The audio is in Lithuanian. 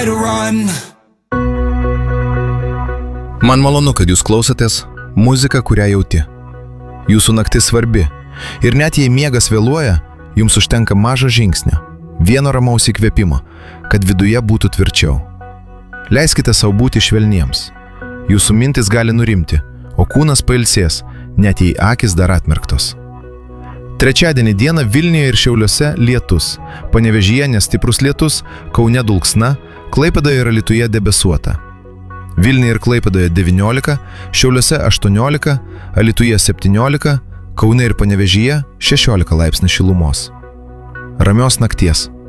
Man malonu, kad jūs klausotės muziką, kurią jauti. Jūsų naktis svarbi. Ir net jei miegas vėluoja, jums užtenka mažo žingsnio, vieno ramaus įkvėpimo, kad viduje būtų tvirčiau. Leiskite savo būti švelniems. Jūsų mintis gali nurimti, o kūnas pailsės, net jei akis dar atmerktos. Trečiadienį dieną Vilniuje ir Šiauliuose lietus, Panevėžyje nestiprus lietus, Kaune dulksna, Klaipėdoje ir Alytuje debesuota. Vilniuje ir Klaipėdoje 19, Šiauliuose 18, Alytuje 17, Kaune ir Panevėžyje 16 laipsnių šilumos. Ramios nakties.